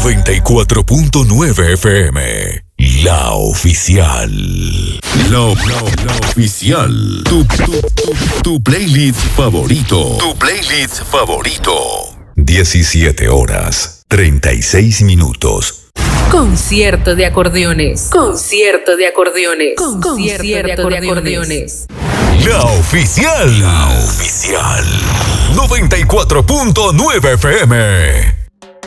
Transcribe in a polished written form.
94.9 FM. La oficial. La oficial. Tu playlist favorito. Tu playlist favorito. 17 horas, 36 minutos. Concierto de acordeones. Concierto de acordeones. Concierto de acordeones. La oficial. La oficial. 94.9 FM.